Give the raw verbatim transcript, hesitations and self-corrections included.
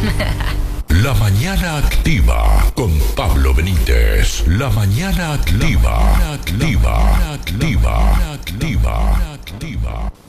La mañana activa con Pablo Benítez. La mañana activa. La mañana activa. Activa. Activa. Activa.